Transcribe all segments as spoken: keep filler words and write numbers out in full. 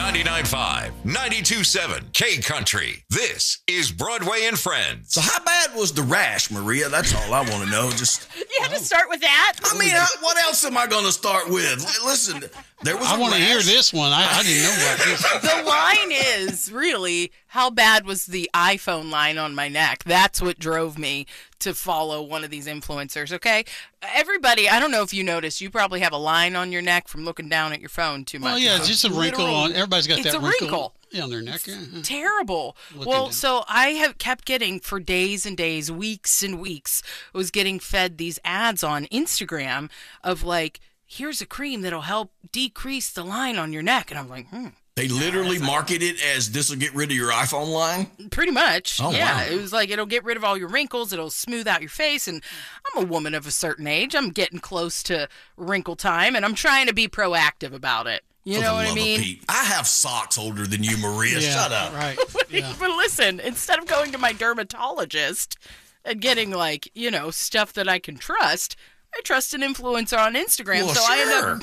ninety-nine point five, ninety-two point seven K Country. This is Broadway and Friends. So how bad was the rash, Maria? That's all I want to know. Just You had to start with that? I mean, uh, what else am I going to start with? L- Listen, there was I a want to rash. hear this one. I, I didn't know about this. The line is really, how bad was the iPhone line on my neck? That's what drove me to follow one of these influencers, okay? Everybody, I don't know if you noticed, you probably have a line on your neck from looking down at your phone too much. Well, yeah, It's just a wrinkle literal- on. Everybody's got it's that a wrinkle, wrinkle. Yeah, on their neck. Yeah. Terrible. Looking well, down. so I have kept getting, for days and days, weeks and weeks, I was getting fed these ads on Instagram of like, here's a cream that'll help decrease the line on your neck. And I'm like, hmm. They literally market it as this will get rid of your iPhone line. Pretty much. Oh, yeah. wow. It was like, it'll get rid of all your wrinkles. It'll smooth out your face. And I'm a woman of a certain age. I'm getting close to wrinkle time, and I'm trying to be proactive about it. You For know the what I love of mean? Pete. I have socks older than you, Maria. Yeah, Shut up. Right. Yeah. But listen, instead of going to my dermatologist and getting, like, you know, stuff that I can trust, I trust an influencer on Instagram. Well, so I end sure. up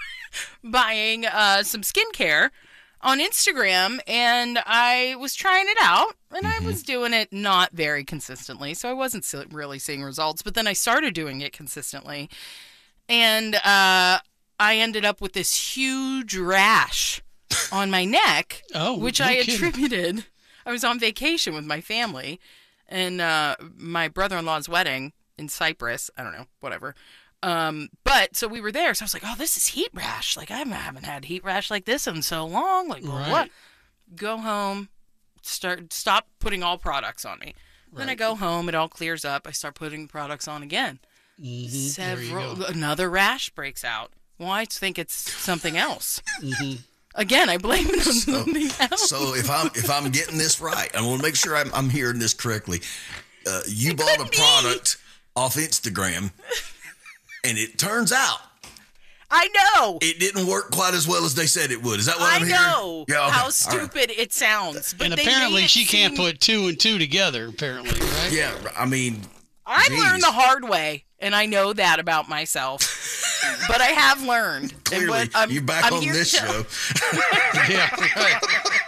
buying uh, some skincare on Instagram, and I was trying it out, and Mm-hmm. I was doing it not very consistently, so I wasn't se- really seeing results. But then I started doing it consistently, and uh, I ended up with this huge rash on my neck, Oh, which no I kidding. attributed. I was on vacation with my family, and uh, my brother-in-law's wedding in Cyprus. I don't know, whatever. Um, but so we were there, so I was like, "Oh, this is heat rash. Like I haven't, I haven't had heat rash like this in so long. Like blah, blah, blah." Right. Go home, start stop putting all products on me. Then I go home, it all clears up. I start putting products on again. Mhm, there you Several go. another rash breaks out. Well, I think it's something else. Mhm. Again, I blame it on something else. So if I'm if I'm getting this right, I want to make sure I'm, I'm hearing this correctly. Uh, you bought a could be. product off Instagram, and it turns out I know. it didn't work quite as well as they said it would. Is that what I I'm know hearing? Yeah, okay. how All right. stupid it sounds, but And they apparently made it she can't seem- put two and two together, apparently, right? Yeah, I mean, I Jeez. learned the hard way, and I know that about myself. But I have learned. And clearly what I'm- you're back I'm on here this to- show. Yeah, right.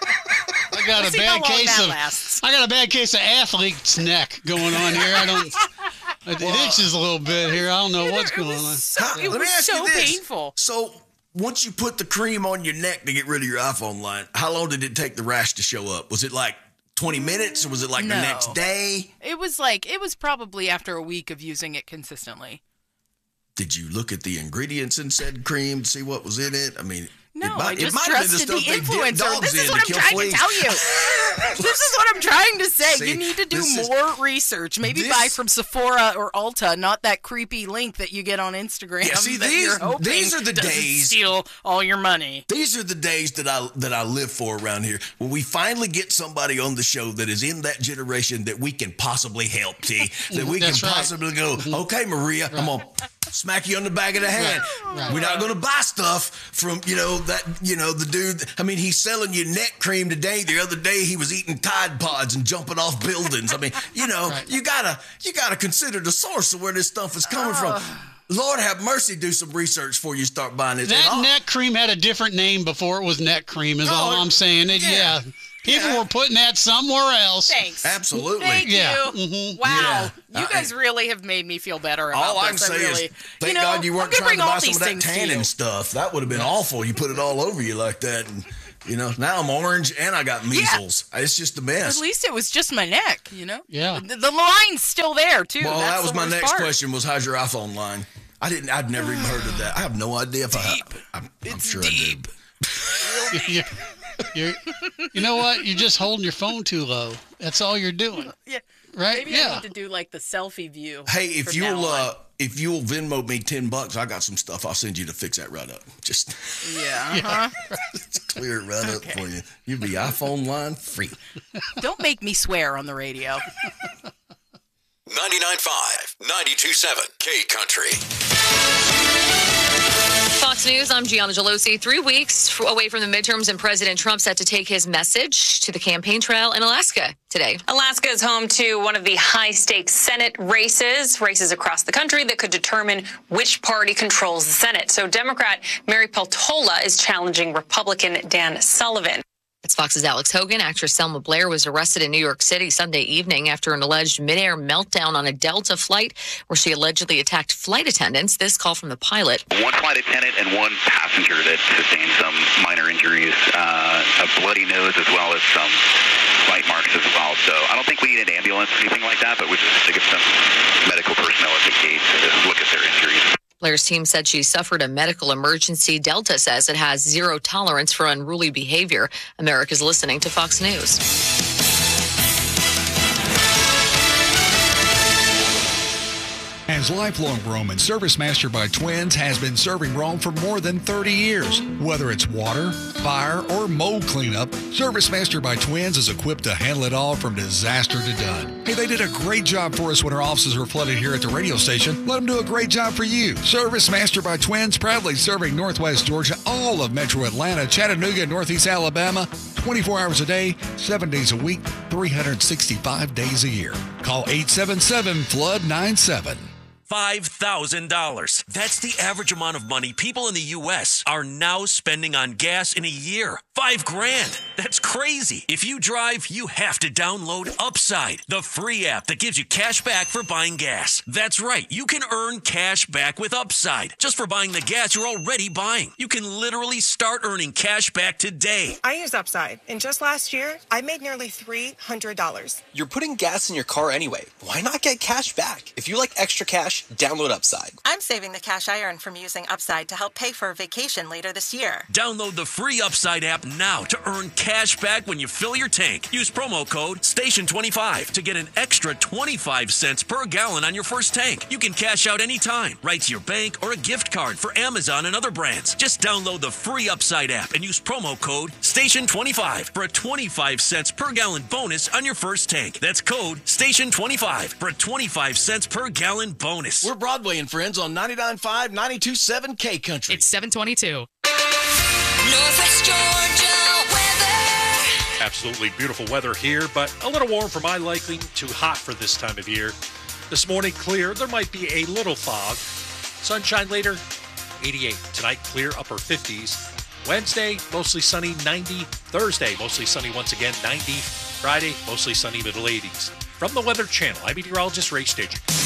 I got We'll a see how bad long case that of lasts. I got a bad case of athlete's neck going on here. I don't. It itches a little bit here. I don't know what's It going was on. so, How- it let me was ask so you this. painful. So once you put the cream on your neck to get rid of your iPhone line, how long did it take the rash to show up? Was it like twenty minutes, or was it like No. the next day? It was like, it was probably after a week of using it consistently. Did you look at the ingredients in said cream to see what was in it? I mean, No, it might, I it just might have been the trusted the stuff they dip influencer. dogs This is in what to I'm kill trying fleas. to tell you. This is what I'm trying to say. See, you need to do this is- more research. Maybe this- buy from Sephora or Ulta, not that creepy link that you get on Instagram. Yeah, see, that these- you're hoping these are the doesn't days- steal all your money. These are the days that I that I live for around here. When we finally get somebody on the show that is in that generation that we can possibly help, T. That we can That's right. possibly go, okay, Maria, I'm gonna smack you on the back of the head. Right. We're not gonna buy stuff from, you know, that, you know, the dude. I mean, he's selling you neck cream today. The other day he was eating Tide Pods and jumping off buildings. I mean, you know, Right. you gotta you gotta consider the source of where this stuff is coming from. Lord have mercy, do some research before you start buying it. And That all- neck cream had a different name before it was neck cream, is all Oh, I'm saying. It, yeah. yeah. People Yeah. were putting that somewhere else. Thanks. Absolutely. Thank Yeah. you. Mhm. Wow. Yeah. You I- guys really have made me feel better about All I can this. say really, is, thank you know, God you I'm weren't gonna trying bring to buy all some these of that things to tanning you. stuff. That would have been awful. You put it all over you like that. And, you know, now I'm orange and I got measles. It's just a At mess. least it was just my neck, you know? Yeah. The, the line's still there, too. Well, That's that was the my worst next part. question was, how's your iPhone line? I didn't, I'd never even heard of that. I have no idea if I, I'm, I'm It's sure deep. I do. You're, you're, you know what? You're just holding your phone too low. That's all you're doing, Yeah. right? Maybe I yeah. need to do, like, the selfie view. Hey, if from now you'll, on. uh, if you'll Venmo me ten bucks, I got some stuff. I'll send you to fix that right up. Just, Yeah, uh-huh. just clear it right up for you. You'll be iPhone line free. Don't make me swear on the radio. ninety-nine point five, ninety-two point seven K Country. Fox News, I'm Gianna Gelosi. Three weeks away from the midterms, and President Trump set to take his message to the campaign trail in Alaska today. Alaska is home to one of the high-stakes Senate races, races across the country that could determine which party controls the Senate. So Democrat Mary Peltola is challenging Republican Dan Sullivan. It's Fox's Alex Hogan. Actress Selma Blair was arrested in New York City Sunday evening after an alleged midair meltdown on a Delta flight where she allegedly attacked flight attendants. This call from the pilot. One flight attendant and one passenger that sustained some minor injuries, uh, a bloody nose as well as some bite marks as well. So I don't think we need an ambulance or anything like that, but we just to get some medical personnel at the gate to look at their injuries. Blair's team said she suffered a medical emergency. Delta says it has zero tolerance for unruly behavior. America's listening to Fox News. As lifelong Roman, ServiceMaster by Twins has been serving Rome for more than thirty years. Whether it's water, fire, or mold cleanup, ServiceMaster by Twins is equipped to handle it all from disaster to done. Hey, they did a great job for us when our offices were flooded here at the radio station. Let them do a great job for you. ServiceMaster by Twins, proudly serving Northwest Georgia, all of Metro Atlanta, Chattanooga, Northeast Alabama, twenty-four hours a day, seven days a week, three hundred sixty-five days a year. Call eight seven seven, flood nine seven. five thousand dollars. That's the average amount of money people in the U S are now spending on gas in a year. Five grand. That's crazy. If you drive, you have to download Upside, the free app that gives you cash back for buying gas. That's right. You can earn cash back with Upside just for buying the gas you're already buying. You can literally start earning cash back today. I use Upside, and just last year, I made nearly three hundred dollars. You're putting gas in your car anyway. Why not get cash back? If you like extra cash, download Upside. I'm saving the cash I earn from using Upside to help pay for a vacation later this year. Download the free Upside app now to earn cash back when you fill your tank. Use promo code station twenty-five to get an extra twenty-five cents per gallon on your first tank. You can cash out anytime, right to your bank or a gift card for Amazon and other brands. Just download the free Upside app and use promo code station twenty-five for a twenty-five cents per gallon bonus on your first tank. That's code station twenty-five for a twenty-five cents per gallon bonus. We're Broadway and Friends on ninety-nine point five, ninety-two point seven K Country. It's seven twenty-two. Northwest Georgia weather. Absolutely beautiful weather here, but a little warm for my liking, too hot for this time of year. This morning, clear. There might be a little fog. Sunshine later, eighty-eight. Tonight, clear, upper fifties. Wednesday, mostly sunny, ninety. Thursday, mostly sunny once again, ninety. Friday, mostly sunny, middle eighties. From the Weather Channel, I'm meteorologist Ray Staging.